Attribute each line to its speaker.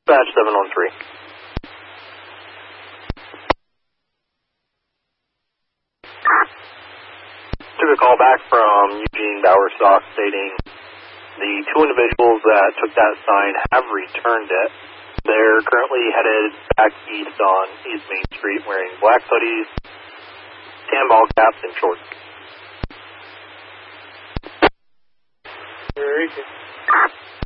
Speaker 1: Dispatch 713. Took a call back from Eugene Bowersock stating the two individuals that took that sign have returned it. They're currently headed back east on East Main Street wearing black hoodies, tan ball caps, and shorts.
Speaker 2: Very good.